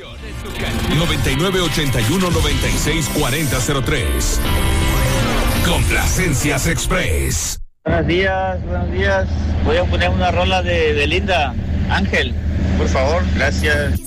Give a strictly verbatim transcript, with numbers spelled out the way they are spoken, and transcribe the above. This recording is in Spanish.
noventa y nueve ochenta y uno noventa y seis cuarenta cero tres. Complacencias Express. Buenos días, buenos días. Voy a poner una rola de Belinda. Ángel, por favor, gracias.